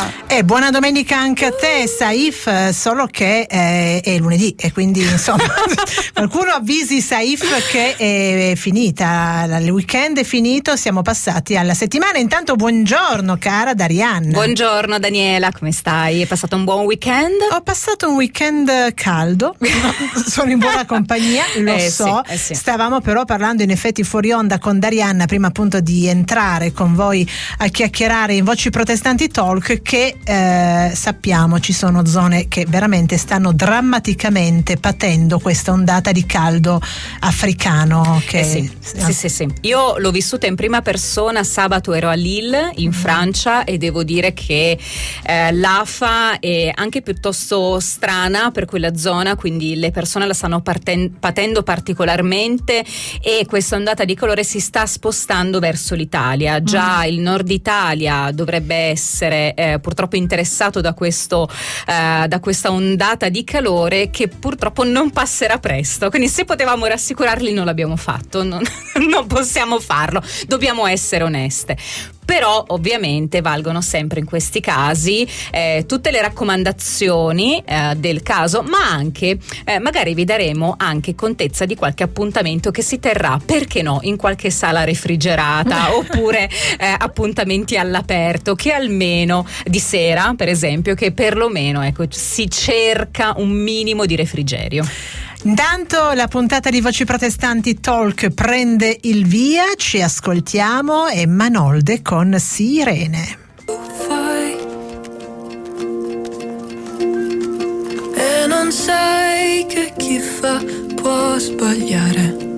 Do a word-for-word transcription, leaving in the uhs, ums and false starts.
E buona domenica anche a te, Saif, solo che eh, è lunedì e quindi insomma qualcuno avvisi Saif che è finita, il weekend è finito, siamo passati alla settimana. Intanto buongiorno cara Darianna. Buongiorno Daniela, come stai? Hai passato un buon weekend? Ho passato un weekend caldo, sono in buona compagnia, lo eh, so, sì, eh, sì. Stavamo però parlando in effetti fuori onda con Darianna prima appunto di entrare con voi a chiacchierare in Voci Protestanti Talk che eh, sappiamo ci sono zone che veramente stanno drammaticamente patendo questa ondata di caldo africano che eh sì, sì, sì, sì. Io l'ho vissuta in prima persona, sabato ero a Lille in Francia e devo dire che eh, l'afa è anche piuttosto strana per quella zona, quindi le persone la stanno parten- patendo particolarmente e questa ondata di calore si sta spostando verso l'Italia. Già mm. il nord Italia dovrebbe essere eh, purtroppo interessato da questo eh, da questa ondata di calore che purtroppo non passerà presto, quindi se potevamo rassicurarli non l'abbiamo fatto, non, non possiamo farlo, dobbiamo essere oneste. Però ovviamente valgono sempre in questi casi eh, tutte le raccomandazioni eh, del caso, ma anche eh, magari vi daremo anche contezza di qualche appuntamento che si terrà, perché no, in qualche sala refrigerata oppure eh, appuntamenti all'aperto, che almeno di sera per esempio, che perlomeno ecco si cerca un minimo di refrigerio. Intanto la puntata di Voci Protestanti Talk prende il via, ci ascoltiamo e Manolde con Sirene. E non sai che chi fa può sbagliare.